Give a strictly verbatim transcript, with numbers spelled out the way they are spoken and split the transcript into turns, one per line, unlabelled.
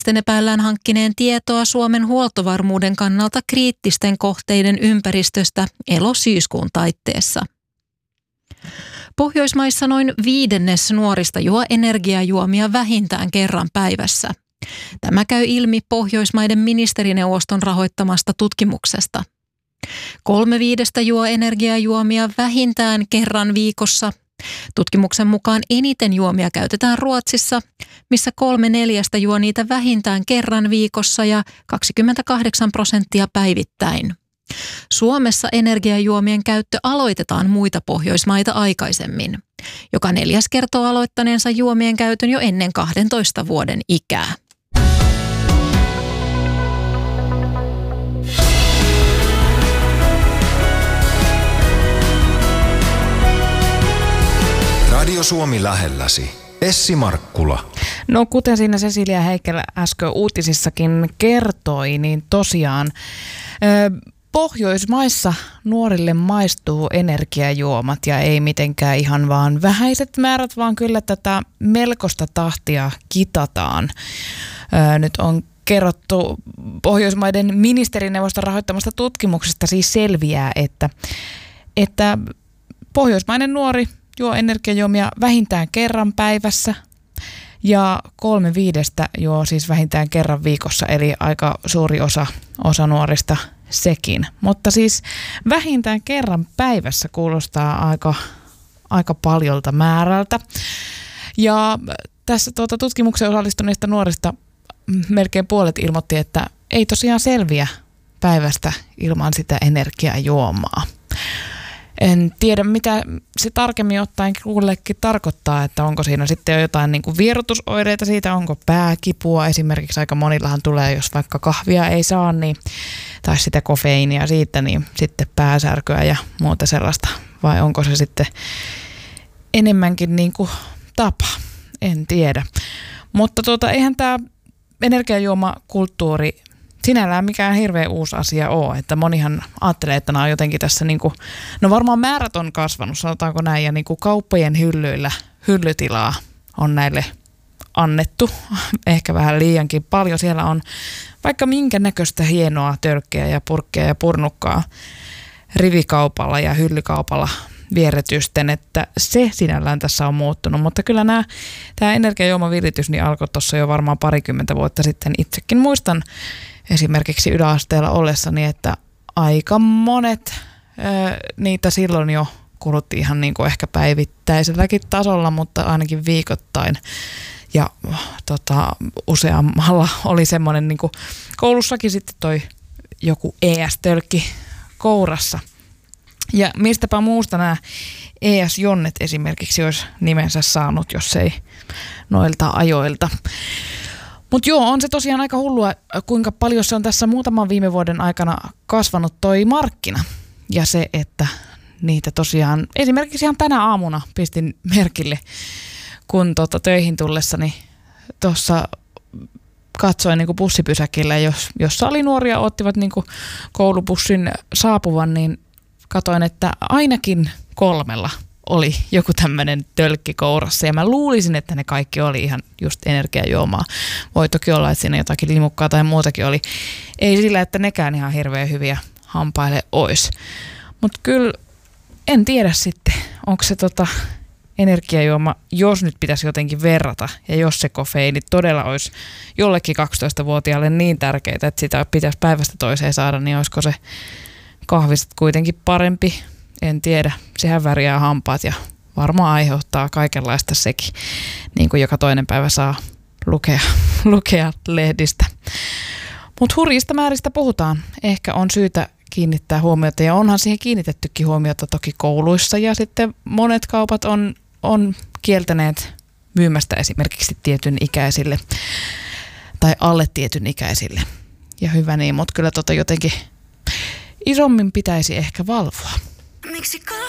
Sitten epäillään hankkineen tietoa Suomen huoltovarmuuden kannalta kriittisten kohteiden ympäristöstä elo-syyskuun taitteessa. Pohjoismaissa noin viidennes nuorista juo energiajuomia vähintään kerran päivässä. Tämä käy ilmi Pohjoismaiden ministerineuvoston rahoittamasta tutkimuksesta. Kolme viidestä juo energiajuomia vähintään kerran viikossa. Tutkimuksen mukaan eniten juomia käytetään Ruotsissa, missä kolme neljästä juo niitä vähintään kerran viikossa ja kaksikymmentäkahdeksan prosenttia päivittäin. Suomessa energiajuomien käyttö aloitetaan muita Pohjoismaita aikaisemmin. Joka neljäs kertoo aloittaneensa juomien käytön jo ennen kahdentoista vuoden ikää.
Radio Suomi lähelläsi. Essi Markkula.
No kuten siinä Cecilia Heikkilä äsken uutisissakin kertoi, niin tosiaan ö, Pohjoismaissa nuorille maistuu energiajuomat ja ei mitenkään ihan vaan vähäiset määrät, vaan kyllä tätä melkoista tahtia kitataan. Ö, nyt on kerrottu Pohjoismaiden ministerineuvoston rahoittamasta tutkimuksesta siis selviää, että, että pohjoismainen nuori juo energiajuomia vähintään kerran päivässä ja kolme viidestä juo siis vähintään kerran viikossa, eli aika suuri osa, osa nuorista sekin. Mutta siis vähintään kerran päivässä kuulostaa aika, aika paljolta määrältä. Ja tässä tuota tutkimuksen osallistuneista nuorista melkein puolet ilmoitti, että ei tosiaan selviä päivästä ilman sitä energiajuomaa. En tiedä, mitä se tarkemmin ottaen kullekin tarkoittaa, että onko siinä sitten jo jotain niin kuin vierotusoireita siitä, onko pääkipua. Esimerkiksi aika monillahan tulee, jos vaikka kahvia ei saa, niin, tai sitä kofeiinia siitä, niin sitten pääsärkyä ja muuta sellaista. Vai onko se sitten enemmänkin niin tapa? En tiedä. Mutta tuota, eihän tämä energiajuomakulttuuri sinällään mikään hirveän uusi asia ole, että monihan ajattelee, että nämä on jotenkin tässä niin kuin, no varmaan määrät on kasvanut, sanotaanko näin, ja niin kuin kauppojen hyllyillä hyllytilaa on näille annettu, ehkä vähän liiankin paljon. Siellä on vaikka minkä näköistä hienoa tölkkeä ja purkkeja ja purnukkaa rivikaupalla ja hyllykaupalla vieretysten, että se sinällään tässä on muuttunut, mutta kyllä nämä, tämä energiajuomaviritys niin alkoi tuossa jo varmaan parikymmentä vuotta sitten. Itsekin muistan esimerkiksi yläasteella ollessani, että aika monet ö, niitä silloin jo kulutti ihan niin kuin ehkä päivittäiselläkin tasolla, mutta ainakin viikoittain. Ja tota, useammalla oli semmoinen niin kuin koulussakin sitten toi joku E S-tölkki kourassa. Ja mistäpä muusta nämä E S-jonnet esimerkiksi olisi nimensä saanut, jos ei noilta ajoilta. Mutta joo, on se tosiaan aika hullua, kuinka paljon se on tässä muutaman viime vuoden aikana kasvanut toi markkina. Ja se, että niitä tosiaan, esimerkiksi ihan tänä aamuna pistin merkille, kun tota töihin tullessani tuossa katsoin niin kuin bussipysäkillä, jos, jossa oli nuoria, ottivat niin kuin koulubussin saapuvan, niin katoin, että ainakin kolmella oli joku tämmöinen tölkki kourassa. Ja mä luulisin, että ne kaikki oli ihan just energiajuomaa. Voi toki olla, että siinä jotakin limukkaa tai muutakin oli. Ei sillä, että nekään ihan hirveän hyviä hampaille ois. Mutta kyllä en tiedä sitten, onko se tota energiajuoma, jos nyt pitäisi jotenkin verrata. Ja jos se kofeiini todella olisi jollekin kaksitoistavuotiaalle niin tärkeää, että sitä pitäisi päivästä toiseen saada, niin olisiko se kahvista kuitenkin parempi? En tiedä. Sehän värjää hampaat ja varmaan aiheuttaa kaikenlaista sekin, niin kuin joka toinen päivä saa lukea, lukea lehdistä. Mutta hurjista määristä puhutaan. Ehkä on syytä kiinnittää huomiota, ja onhan siihen kiinnitettykin huomiota toki kouluissa, ja sitten monet kaupat on, on kieltäneet myymästä esimerkiksi tietyn ikäisille tai alle tietyn ikäisille. Ja hyvä niin, mutta kyllä tota jotenkin isommin pitäisi ehkä valvoa.
Miksi